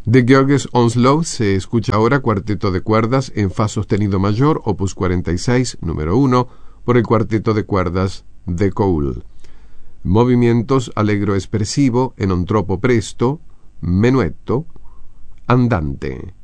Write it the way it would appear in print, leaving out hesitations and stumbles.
De Georges Onslow se escucha ahora Cuarteto de cuerdas en Fa sostenido mayor, opus 46, número 1, por el Cuarteto de cuerdas de Cole. Movimientos allegro espressivo en un troppo presto, menuetto, andante.